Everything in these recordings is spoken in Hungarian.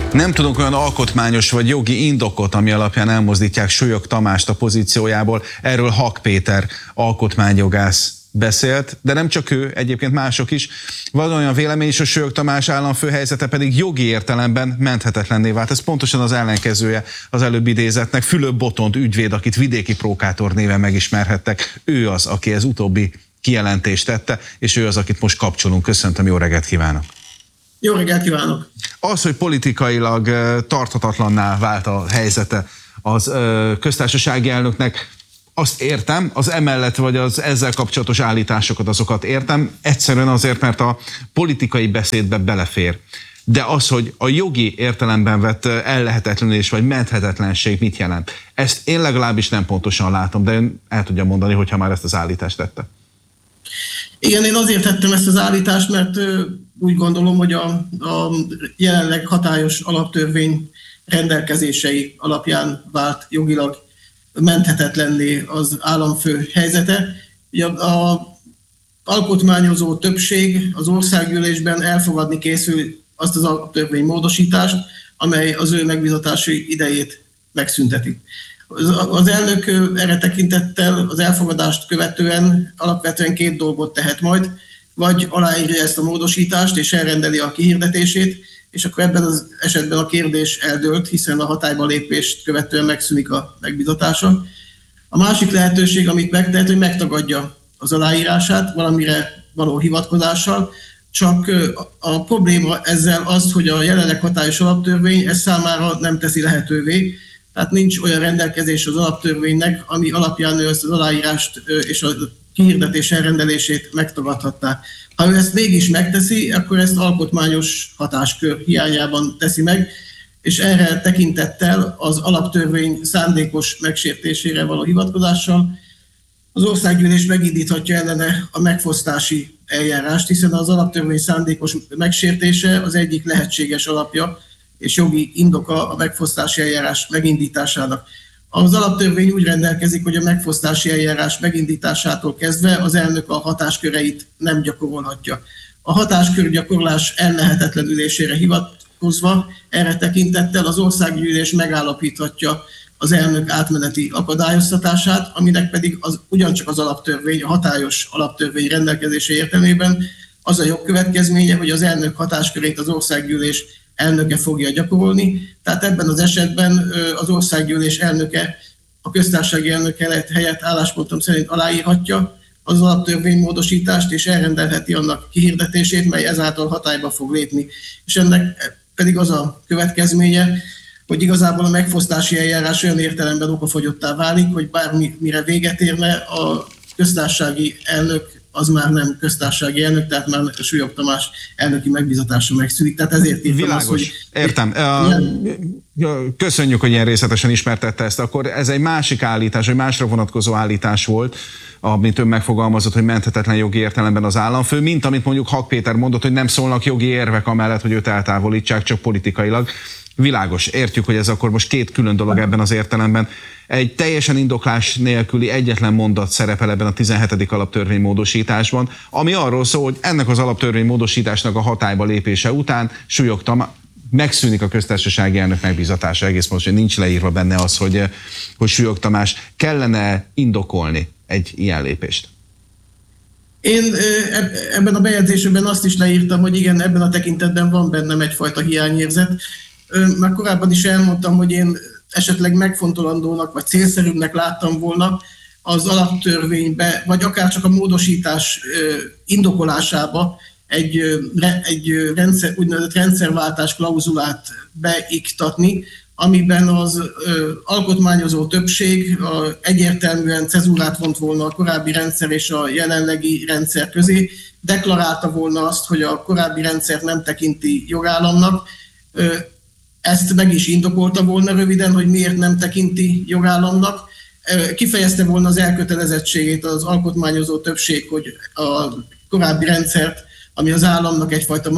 Nem tudunk olyan alkotmányos vagy jogi indokot, ami alapján elmozdítják Súlyog Tamást a pozíciójából. Erről Hak Péter alkotmányjogász beszélt, de nem csak ő, egyébként mások is. Van olyan vélemény is, hogy Súlyog Tamás államfő helyzete pedig jogi értelemben menthetetlenné vált. Ez pontosan az ellenkezője az előbb idézetnek. Fülöp Botont ügyvéd, akit vidéki prókátor néven megismerhettek. Ő az, aki ez utóbbi kijelentést tette, és ő az, akit most kapcsolunk. Köszöntöm, jó reggelt kívánok! Jó reggelt kívánok! Az, hogy politikailag tarthatatlanná vált a helyzete az köztársasági elnöknek, azt értem, az emellett vagy az ezzel kapcsolatos állításokat, azokat értem, egyszerűen azért, mert a politikai beszédbe belefér. De az, hogy a jogi értelemben vett ellehetetlenülés vagy menthetetlenség mit jelent, ezt én legalábbis nem pontosan látom, de ön el tudja mondani, hogyha már ezt az állítást tette. Igen, én azért tettem ezt az állítást, mert úgy gondolom, hogy a jelenleg hatályos alaptörvény rendelkezései alapján vált jogilag menthetetlenné az államfő helyzete. Ugye a alkotmányozó többség az országgyűlésben elfogadni készül azt az alaptörvény módosítást, amely az ő megbízatási idejét megszünteti. Az elnök erre tekintettel az elfogadást követően alapvetően két dolgot tehet majd, vagy aláírja ezt a módosítást és elrendeli a kihirdetését, és akkor ebben az esetben a kérdés eldőlt, hiszen a hatályba lépést követően megszűnik a megbízatása. A másik lehetőség, amit megtehet, hogy megtagadja az aláírását valamire való hivatkozással, csak a probléma ezzel az, hogy a jelenleg hatályos alaptörvény ezt számára nem teszi lehetővé. Tehát nincs olyan rendelkezés az alaptörvénynek, ami alapján ő ezt az aláírást és a kihirdetés elrendelését megtagadhatná. Ha ő ezt mégis megteszi, akkor ezt alkotmányos hatáskör hiányában teszi meg, és erre tekintettel az alaptörvény szándékos megsértésére való hivatkozással az országgyűlés megindíthatja ellene a megfosztási eljárást, hiszen az alaptörvény szándékos megsértése az egyik lehetséges alapja és jogi indoka a megfosztási eljárás megindításának. Az alaptörvény úgy rendelkezik, hogy a megfosztási eljárás megindításától kezdve az elnök a hatásköreit nem gyakorolhatja. A hatáskörgyakorlás ellehetetlenülésére hivatkozva erre tekintettel az országgyűlés megállapíthatja az elnök átmeneti akadályoztatását, aminek pedig ugyancsak az alaptörvény, a hatályos alaptörvény rendelkezése értelmében az a jogkövetkezménye, hogy az elnök hatáskörét az országgyűlés elnöke fogja gyakorolni. Tehát ebben az esetben az országgyűlés elnöke a köztársasági elnök helyett álláspontom szerint aláírhatja az alaptörvénymódosítást, és elrendelheti annak kihirdetését, mely ezáltal hatályba fog lépni. És ennek pedig az a következménye, hogy igazából a megfosztási eljárás olyan értelemben okafogyottá válik, hogy bármire véget érne, a köztársasági elnök az már nem köztársasági elnök, tehát már Súlyog Tamás elnöki megbízatása megszűnik. Tehát ezért írtam azt, hogy... Értem. Köszönjük, hogy ilyen részletesen ismertette ezt. Akkor ez egy másik állítás, egy másra vonatkozó állítás volt, amit ön megfogalmazott, hogy menthetetlen jogi értelemben az államfő, mint amit mondjuk Hak Péter mondott, hogy nem szólnak jogi érvek amellett, hogy őt eltávolítsák, csak politikailag. Világos, értjük, hogy ez akkor most két külön dolog ebben az értelemben. Egy teljesen indoklás nélküli egyetlen mondat szerepel ebben a 17. alaptörvény módosításban, ami arról szól, hogy ennek az alaptörvény módosításnak a hatályba lépése után Súlyog Tamás megszűnik a köztársasági elnök megbízatása, egész pontosan nincs leírva benne az, hogy Súlyog Tamás kellene indokolni egy ilyen lépést. Én ebben a bejegyzésben azt is leírtam, hogy igen, ebben a tekintetben van bennem egyfajta hiányérzet. Már korábban is elmondtam, hogy én esetleg megfontolandónak vagy célszerűbbnek láttam volna az alaptörvénybe, vagy akár csak a módosítás indokolásába egy úgynevezett rendszerváltás klauzulát beiktatni, amiben az alkotmányozó többség egyértelműen cezúrát vont volna a korábbi rendszer és a jelenlegi rendszer közé, deklarálta volna azt, hogy a korábbi rendszer nem tekinti jogállamnak. Ezt meg is indokolta volna röviden, hogy miért nem tekinti jogállamnak. Kifejezte volna az elkötelezettségét az alkotmányozó többség, hogy a korábbi rendszert, ami az államnak egyfajta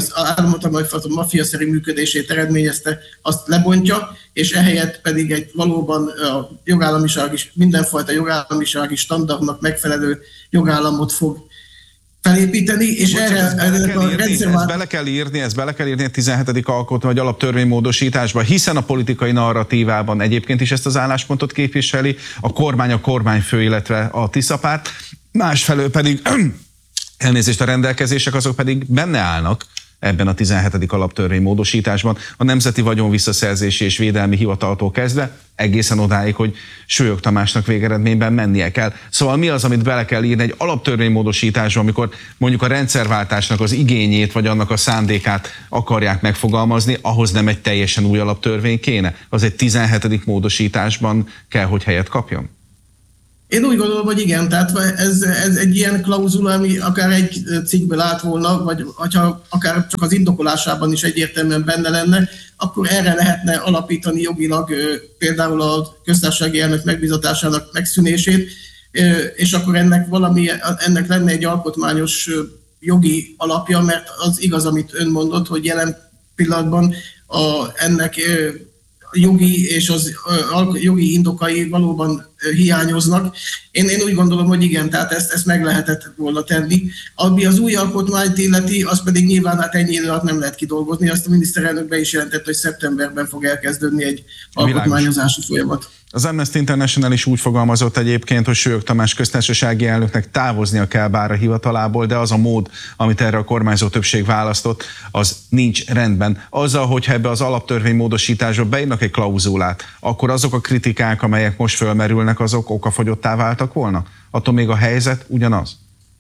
maffiaszerű működését eredményezte, azt lebontja, és ehelyett pedig egy valóban a jogállamiság is, mindenfajta jogállamisági standardnak megfelelő jogállamot fog felépíteni, és ezt bele kell írni a 17. alkotmány vagy alaptörvénymódosításba, hiszen a politikai narratívában egyébként is ezt az álláspontot képviseli, a kormányfő, illetve a Tiszapárt, másfelől pedig elnézést, a rendelkezések azok pedig benne állnak ebben a 17. alaptörvény módosításban, a Nemzeti Vagyonvisszaszerzési és Védelmi Hivataltól kezdve egészen odáig, hogy Sólyom Tamásnak végeredményben mennie kell. Szóval mi az, amit bele kell írni egy alaptörvénymódosításba, amikor mondjuk a rendszerváltásnak az igényét vagy annak a szándékát akarják megfogalmazni, ahhoz nem egy teljesen új alaptörvény kéne? Az egy 17. módosításban kell, hogy helyet kapjon? Én úgy gondolom, hogy igen, tehát ez egy ilyen klauzula, ami akár egy cikkből állt volna, vagy ha akár csak az indokolásában is egyértelműen benne lenne, akkor erre lehetne alapítani jogilag például a köztársasági elnök megbízatásának megszűnését, és akkor ennek lenne egy alkotmányos jogi alapja, mert az igaz, amit ön mondott, hogy jelen pillanatban ennek jogi és az jogi indokai valóban hiányoznak. Én úgy gondolom, hogy igen, tehát ezt meg lehetett volna tenni. Ami az új alkotmányt illeti, az pedig nyilván hát ennyi idő alatt nem lehet kidolgozni. Azt a miniszterelnök be is jelentett, hogy szeptemberben fog elkezdődni egy alkotmányozási folyamat. Az Amnesty International is úgy fogalmazott egyébként, hogy Sólyom Tamás köztársasági elnöknek távoznia kell bár a hivatalából, de az a mód, amit erre a kormányzó többség választott, az nincs rendben. Azzal, hogyha ebbe az alaptörvénymódosításba beírnak egy klauzulát, akkor azok a kritikák, amelyek most fölmerülnek, azok okafogyottá váltak volna? Attól még a helyzet ugyanaz?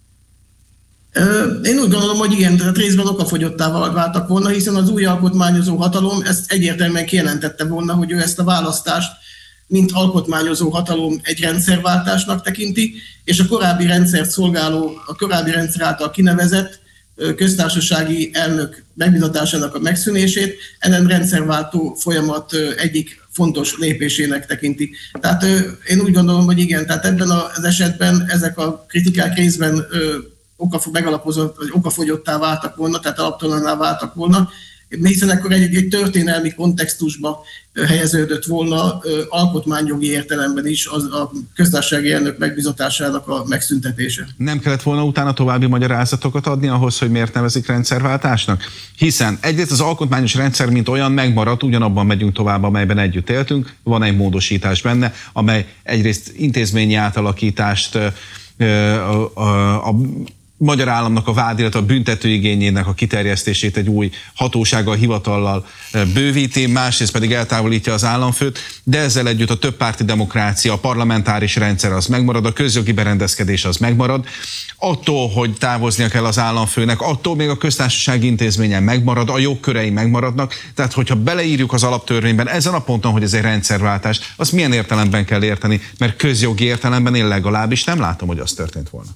Én úgy gondolom, hogy igen, tehát részben okafogyottá váltak volna, hiszen az új alkotmányozó hatalom ezt egyértelműen kijelentette volna, hogy ő ezt a választást mint alkotmányozó hatalom egy rendszerváltásnak tekinti, és a korábbi rendszert szolgáló, a korábbi rendszer által kinevezett köztársasági elnök megbízatásának a megszűnését ezen rendszerváltó folyamat egyik fontos lépésének tekinti. Tehát én úgy gondolom, hogy igen, tehát ebben az esetben ezek a kritikák részben megalapozott, vagy okafogyottá váltak volna, tehát alaptalanná váltak volna, hiszen akkor egy történelmi kontextusba helyeződött volna alkotmányjogi értelemben is az a köztársasági elnök megbízatásának a megszüntetése. Nem kellett volna utána további magyarázatokat adni ahhoz, hogy miért nevezik rendszerváltásnak? Hiszen egyrészt az alkotmányos rendszer, mint olyan megmaradt, ugyanabban megyünk tovább, amelyben együtt éltünk, van egy módosítás benne, amely egyrészt intézményi átalakítást a magyar államnak a vád, illetve a büntetőigényének a kiterjesztését egy új hatósággal, hivatallal bővíti, másrészt pedig eltávolítja az államfőt, de ezzel együtt a többpárti demokrácia, a parlamentáris rendszer az megmarad, a közjogi berendezkedés az megmarad. Attól, hogy távoznia kell az államfőnek, attól még a köztársasági intézményen megmarad, a jogkörei megmaradnak. Tehát, hogyha beleírjuk az alaptörvényben ezen a ponton, hogy ez egy rendszerváltás, azt milyen értelemben kell érteni, mert közjogi értelemben én legalábbis nem látom, hogy az történt volna.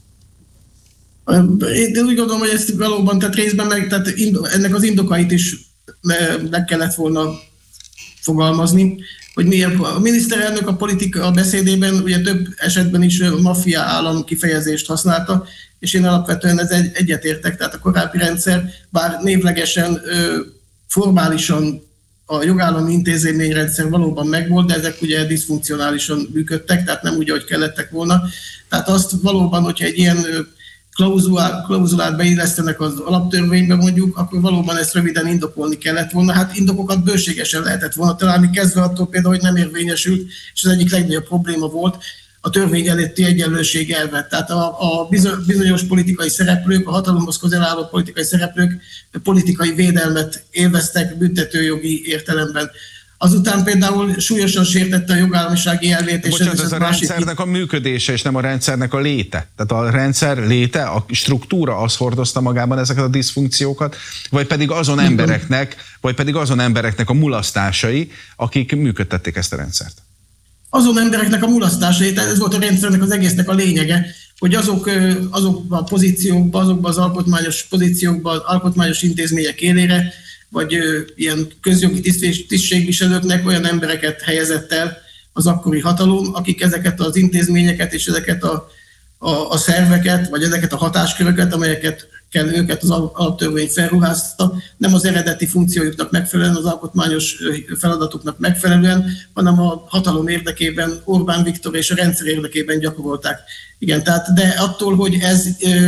Én úgy gondolom, hogy ezt valóban, tehát részben tehát ennek az indokait is meg kellett volna fogalmazni, hogy miért a miniszterelnök a beszédében ugye több esetben is maffia állam kifejezést használta, és én alapvetően ez egyetértek, tehát a korábbi rendszer, bár névlegesen, formálisan a jogállami intézményrendszer valóban megvolt, de ezek ugye diszfunkcionálisan működtek, tehát nem úgy, ahogy kellettek volna. Tehát azt valóban, hogyha egy ilyen klauzulát beillesztenek az alaptörvénybe mondjuk, akkor valóban ezt röviden indokolni kellett volna. Hát indokokat bőségesen lehetett volna találni, kezdve attól például, hogy nem érvényesült, és az egyik legnagyobb probléma volt a törvény előtti egyenlőség elve. Tehát a bizonyos politikai szereplők, a hatalomhoz közel álló politikai szereplők politikai védelmet élveztek büntetőjogi értelemben. Azután például súlyosan sértette a jogállamisági elvét. Bocsánat, ez a rendszernek a működése, és nem a rendszernek a léte. Tehát a rendszer léte, a struktúra az hordozta magában ezeket a diszfunkciókat, vagy pedig azon embereknek a mulasztásai, akik működtették ezt a rendszert. Azon embereknek a mulasztásai, tehát ez volt a rendszernek az egésznek a lényege, hogy azokban a pozíciókban, azokban az alkotmányos pozíciókban, alkotmányos intézmények élére, vagy ilyen közjogi tisztségviselőknek olyan embereket helyezett el az akkori hatalom, akik ezeket az intézményeket és ezeket a szerveket, vagy ezeket a hatásköröket, amelyeket őket az alaptörvény felruházta, nem az eredeti funkciójuknak megfelelően, az alkotmányos feladatuknak megfelelően, hanem a hatalom érdekében, Orbán Viktor és a rendszer érdekében gyakorolták. Igen, tehát, de attól, hogy ez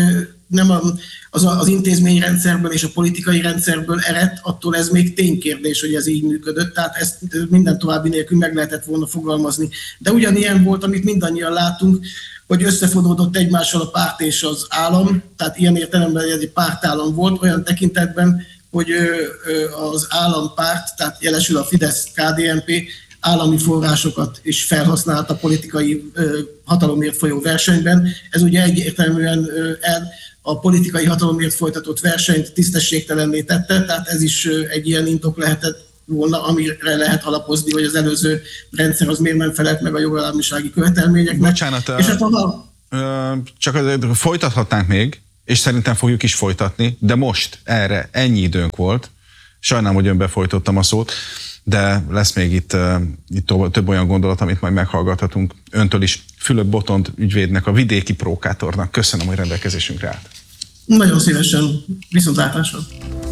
nem az intézményrendszerből és a politikai rendszerből eredt, attól ez még ténykérdés, hogy ez így működött, tehát ezt minden további nélkül meg lehetett volna fogalmazni. De ugyanilyen volt, amit mindannyian látunk, hogy összefonódott egymással a párt és az állam, tehát ilyen értelemben ez egy pártállam volt, olyan tekintetben, hogy az állampárt, tehát jelesül a Fidesz-KDNP állami forrásokat is felhasznált a politikai hatalomért folyó versenyben. Ez ugye egyértelműen a politikai hatalomért folytatott versenyt tisztességtelenné tette, tehát ez is egy ilyen indok lehetett volna, amire lehet alapozni, hogy az előző rendszer az miért nem felelt meg a jogállamisági követelményeknek. Bocsánat, és csak folytathatnánk még, és szerintem fogjuk is folytatni, de most erre ennyi időnk volt. Sajnálom, hogy befolytottam a szót, de lesz még itt több olyan gondolat, amit majd meghallgathatunk öntől is. Fülöp Botond ügyvédnek, a Vidéki Prókátornak. Köszönöm, hogy rendelkezésünkre állt. Nagyon szívesen, viszontlátásra.